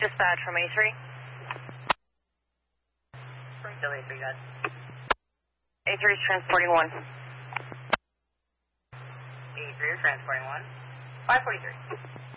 Dispatch from A3. Still A3, guys. A3 is transporting 1. A3 is transporting 1. 543.